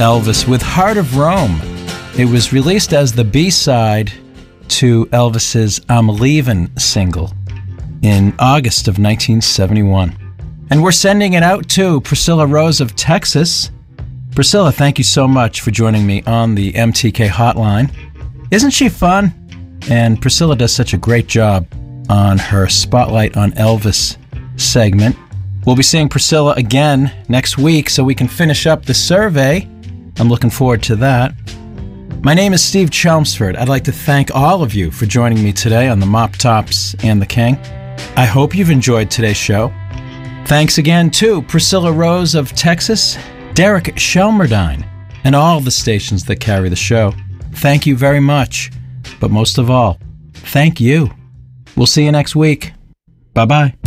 Elvis with Heart of Rome. It was released as the B-side to Elvis's I'm Leavin' single in August of 1971. And we're sending it out to Priscilla Rose of Texas. Priscilla, thank you so much for joining me on the MTK hotline. Isn't she fun? And Priscilla does such a great job on her Spotlight on Elvis segment. We'll be seeing Priscilla again next week so we can finish up the survey. I'm looking forward to that. My name is Steve Chelmsford. I'd like to thank all of you for joining me today on the Mop Tops and the King. I hope you've enjoyed today's show. Thanks again to Priscilla Rose of Texas, Derek Shelmerdine, and all the stations that carry the show. Thank you very much. But most of all, thank you. We'll see you next week. Bye-bye.